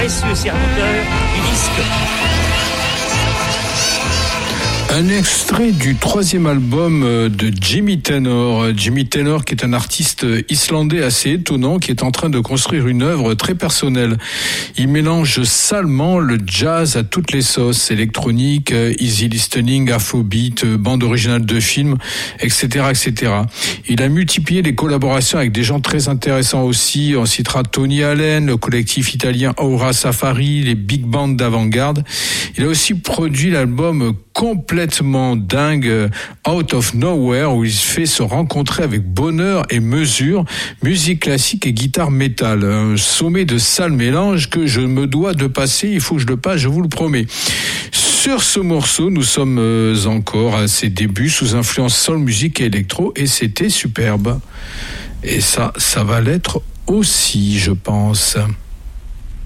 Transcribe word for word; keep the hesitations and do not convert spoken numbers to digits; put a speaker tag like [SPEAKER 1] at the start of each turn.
[SPEAKER 1] paresseux serviteur du disque.
[SPEAKER 2] Un extrait du troisième album de Jimmy Tenor. Jimmy Tenor, qui est un artiste islandais assez étonnant, qui est en train de construire une œuvre très personnelle. Il mélange salement le jazz à toutes les sauces, électronique, easy listening, afrobeat, bande originale de film, et cetera, et cetera. Il a multiplié les collaborations avec des gens très intéressants aussi. On citera Tony Allen, le collectif italien Aura Safari, les big bands d'avant-garde. Il a aussi produit l'album complètement dingue Out of Nowhere, où il fait se rencontrer avec bonheur et mesure musique classique et guitare métal. Un sommet de sale mélange que je me dois de passer, il faut que je le passe, je vous le promets. Sur ce morceau, nous sommes encore à ses débuts sous influence soul musique et électro, et c'était superbe. Et ça, ça va l'être aussi, je pense.